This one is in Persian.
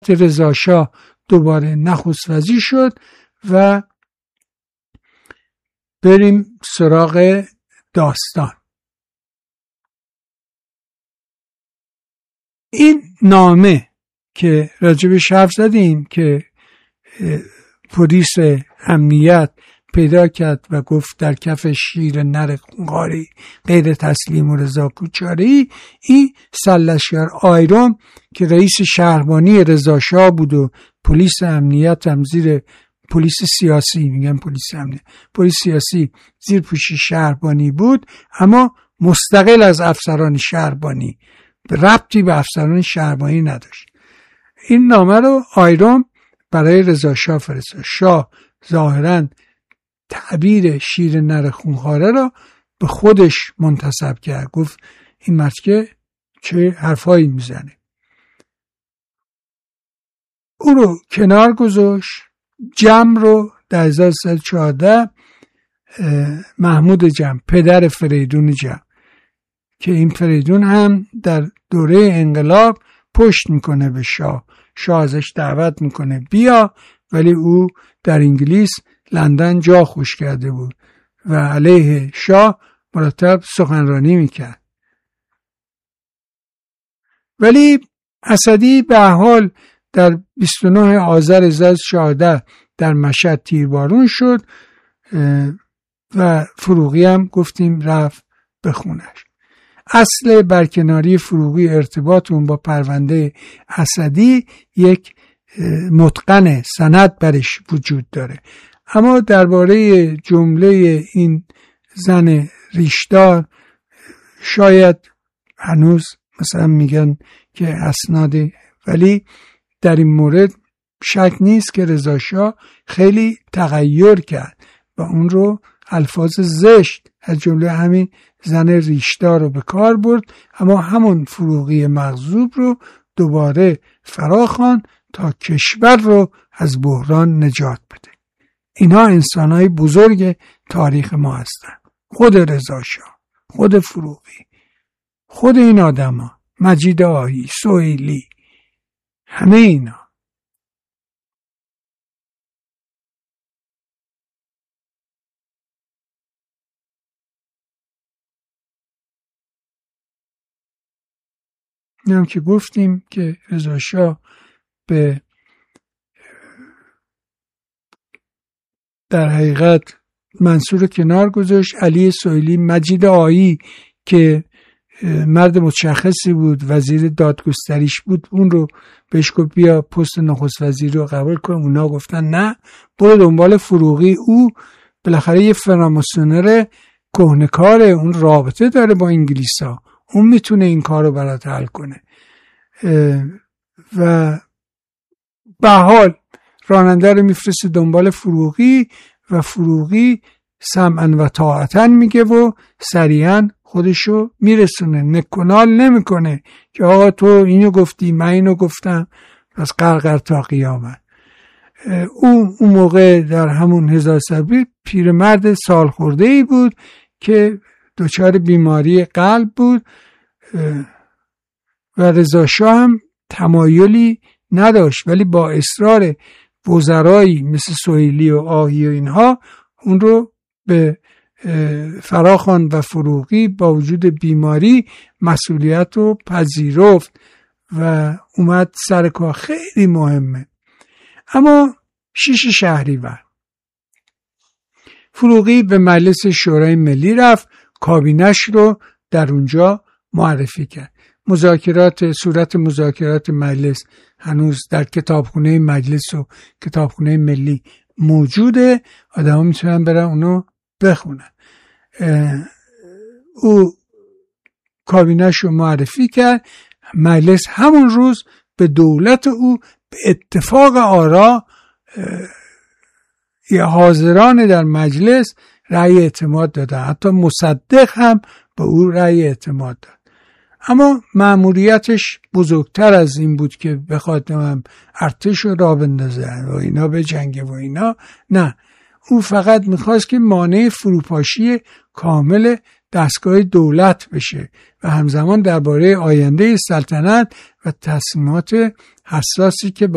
وقتی رضا شاه دوباره نخست وزیر شد و بریم سراغ داستان. این نامه که راجبش حرف زدیم که پلیس امنیت پیدا کرد و گفت در کف شیر نر خونخواری غیر تسلیم و رضا کوچاری، این سرلشکر آیرم که رئیس شهربانی رضا شاه بود و پلیس امنیت هم زیر پلیس سیاسی، میگن پلیس امنیت، پلیس سیاسی زیر پوشی شهربانی بود، اما مستقل از افسران شهربانی، ربطی به افسران شهربانی نداشت. این نامه رو آیرم برای رضا شاه فرستاد. شاه ظاهراً تعبیر شیر نر خونخواره را به خودش منتسب کرد، گفت این مرد که چه حرفایی میزنه. او رو کنار گذاشت. جم رو در 1314 محمود جم، پدر فریدون جم، که این فریدون هم در دوره انقلاب پشت میکنه به شاه، شاه ازش دعوت میکنه بیا، ولی او در انگلیس لندن جا خوش کرده بود و علیه شاه مرتب سخنرانی میکرد. ولی اسدی به حال در 29 آذر 1314 در مشهد تیربارون شد و فروغی هم گفتیم رفت به خونش. اصل برکناری فروغی ارتباط اون با پرونده اسدی یک متقن سند برش وجود داره، اما درباره جمله این زن ریشدار شاید هنوز مثلا میگن که اسناده، ولی در این مورد شک نیست که رضا شاه خیلی تغییر کرد و اون رو الفاظ زشت از جمله همین زن ریشدار رو به کار برد، اما همون فروغی مغضوب رو دوباره فراخوان تا کشور رو از بحران نجات بده. اینها انسانهای بزرگ تاریخ ما هستن. خود رضا شاه، خود فروغی، خود این آدما، مجید آهی، سهیلی، همه اینا. اینم که گفتیم که رضا شاه به در حقیقت منصور کنار گذاشت. علی سهیلی، مجید آیی که مرد متشخصی بود، وزیر دادگستریش بود، اون رو بهش گفت بیا پست نخست وزیر رو قبول کن. اونا گفتن نه، برو دنبال فروغی، او بالاخره یه فراماسونر کهنکاره، اون رابطه داره با انگلیسا، اون میتونه این کار رو برات حل کنه. و به حال راننده رو میفرسته دنبال فروغی و فروغی سمعن و طاعتن میگه و سریعا خودشو میرسونه، نکنال نمیکنه که آقا تو اینو گفتی من اینو گفتم پس قرقر تا قیامت. اون موقع در همون 1300 پیرمرد سال خورده ای بود که دچار بیماری قلب بود و رضا شاه هم تمایلی نداشت، ولی با اصرار وزرایی مثل سهیلی و آهی و اینها اون رو به فراخوان و فروغی با وجود بیماری مسئولیت رو پذیرفت و اومد سر کار. خیلی مهمه. اما 6 شهریور فروغی به مجلس شورای ملی رفت، کابینش رو در اونجا معرفی کرد. صورت مذاکرات مجلس هنوز در کتابخونه مجلس و کتابخونه ملی موجوده، آدم ها میتونن برن اونو بخونن. او کابینش رو معرفی کرد. مجلس همون روز به دولت او به اتفاق آرا حاضران در مجلس رأی اعتماد دادن، حتی مصدق هم به او رأی اعتماد داد. اما مأموریتش بزرگتر از این بود که بخواد ارتش رو راه بندازه و اینا به جنگه و اینا، نه، او فقط میخواست که مانع فروپاشی کامل دستگاه دولت بشه و همزمان درباره آینده سلطنت و تصمیمات حساسی که